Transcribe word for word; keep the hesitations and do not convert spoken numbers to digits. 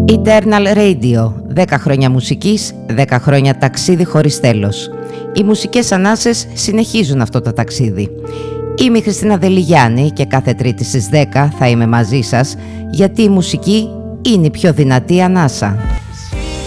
Eternal Radio, δέκα χρόνια μουσικής, δέκα χρόνια ταξίδι χωρίς τέλος. Οι μουσικές ανάσες συνεχίζουν αυτό το ταξίδι. Είμαι η Χριστίνα Δελιγιάννη και κάθε Τρίτη στις δέκα θα είμαι μαζί σας, γιατί η μουσική είναι η πιο δυνατή ανάσα.